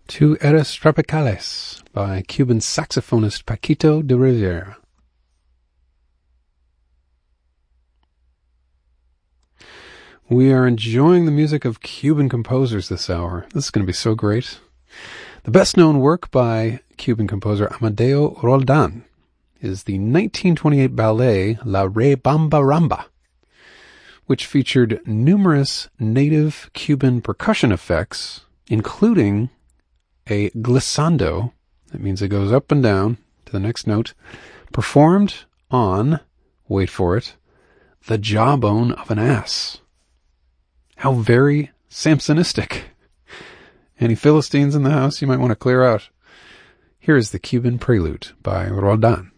To Eras Tropicales by Cuban saxophonist Paquito de Rivera. We are enjoying the music of Cuban composers this hour. This is going to be so great. The best-known work by Cuban composer Amadeo Roldan is the 1928 ballet La Rebamba Ramba, which featured numerous native Cuban percussion effects, including a glissando, that means it goes up and down to the next note, performed on, wait for it, the jawbone of an ass. How very Samsonistic. Any Philistines in the house you might want to clear out? Here is the Cuban Prelude by Roldan.